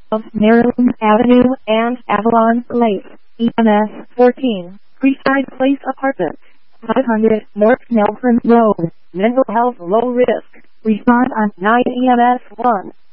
of Maryland Avenue and Avalon Place, EMS 14, Freeside Place Apartments, 500 North Nelson Road, mental health low risk. Respond on 9 EMS 1.